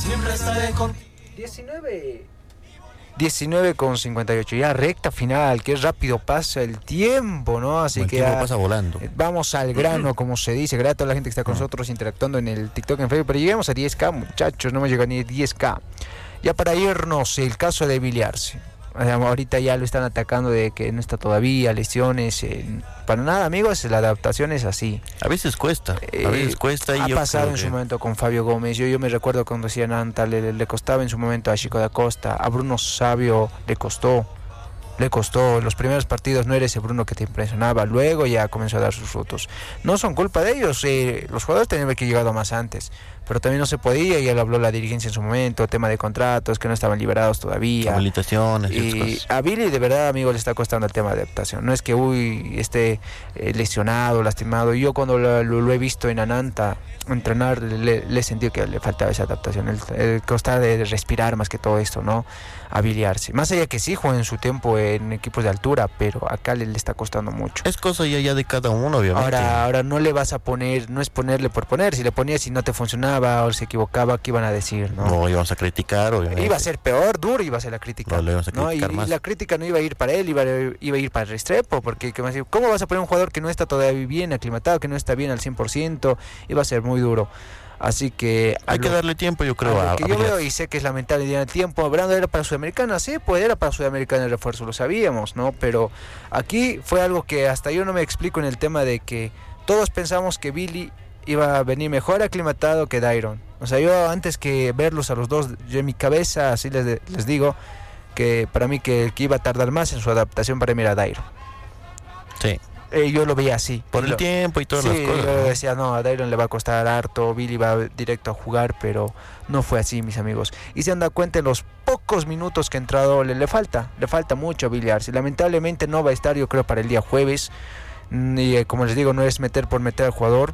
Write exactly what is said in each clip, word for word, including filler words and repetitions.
Siempre estaré con... diecinueve diecinueve con cincuenta y ocho, ya recta final, qué rápido pasa el tiempo, ¿no? Así el que tiempo ya, pasa volando. Vamos al grano, como se dice. Gracias a toda la gente que está con nosotros interactuando en el TikTok, en Facebook, pero lleguemos a diez K, muchachos, no hemos llegado ni a diez K. Ya para irnos, el caso de Billy Arce. Ahorita ya lo están atacando de que no está todavía, lesiones. Eh, para nada, amigos, la adaptación es así. A veces cuesta, a veces cuesta. Eh, y ha yo pasado en que... su momento con Fabio Gómez. Yo, yo me recuerdo cuando decía Nanta, le, le costaba en su momento a Chico da Costa, a Bruno Sabio le costó. Le costó, los primeros partidos no era ese Bruno que te impresionaba, luego ya comenzó a dar sus frutos. No son culpa de ellos, eh, los jugadores tenían que haber llegado más antes, pero también no se podía, y ya lo habló la dirigencia en su momento, tema de contratos que no estaban liberados todavía. Habilitaciones. Y a Billy de verdad, amigo, le está costando el tema de adaptación. No es que uy esté eh, lesionado, lastimado. Yo cuando lo, lo, lo he visto en Ananta entrenar, le, le he sentido que le faltaba esa adaptación, el, el costar de respirar más que todo esto, ¿no? A Billy Arce. Más allá que sí juega en su tiempo en equipos de altura, pero acá le, le está costando mucho. Es cosa ya, ya de cada uno, obviamente. Ahora, ahora no le vas a poner, no es ponerle por poner. Si le ponías y no te funcionaba o se equivocaba, ¿qué iban a decir? No, no íbamos a criticar, obviamente. Iba a ser peor, duro iba a ser la crítica. No, le íbamos a criticar ¿no? Y, más. y la crítica no iba a ir para él, iba a, iba a ir para Restrepo, porque ¿cómo vas a poner un jugador que no está todavía bien aclimatado, que no está bien al cien por ciento? Iba a ser muy duro. Así que hay lo, que darle tiempo, yo creo. a, a, que a yo veo y sé que es lamentable el tiempo. Brando era para Sudamericana, sí, pues era para Sudamericana el refuerzo, lo sabíamos, ¿no? Pero aquí fue algo que hasta yo no me explico en el tema de que todos pensamos que Billy iba a venir mejor aclimatado que Dairon. O sea, yo antes que verlos a los dos, yo en mi cabeza, así les, les digo, que para mí que el que iba a tardar más en su adaptación para mí era Dairon. Sí. Eh, yo lo veía así. Por el lo, tiempo y todas sí, las cosas. Yo decía, no, a Dairon le va a costar harto, Billy va directo a jugar, pero no fue así, mis amigos. Y se han dado cuenta en los pocos minutos que ha entrado, le, le falta, le falta mucho a Billy Arce. Lamentablemente no va a estar, yo creo, para el día jueves. Y eh, como les digo, no es meter por meter al jugador.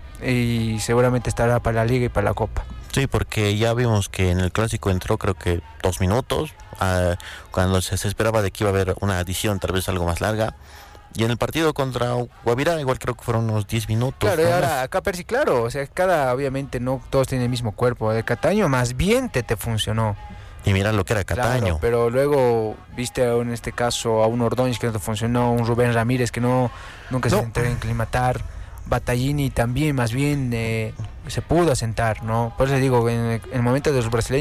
Y seguramente estará para la Liga y para la Copa. Sí, porque ya vimos que en el Clásico entró creo que dos minutos, uh, cuando se, se esperaba de que iba a haber una adición tal vez algo más larga. Y en el partido contra Guavirá igual creo que fueron unos diez minutos. Claro, y ahora acá Percy, claro, o sea, cada, obviamente no todos tienen el mismo cuerpo. El Cataño más bien te, te funcionó. Y mira lo que era Cataño. Claro, pero luego viste en este caso a un Ordóñez que no te funcionó, un Rubén Ramírez que no nunca no. se intentó enclimatar. Battaglini también más bien eh, se pudo asentar, ¿no? Por eso digo, en el, en el momento de los brasileños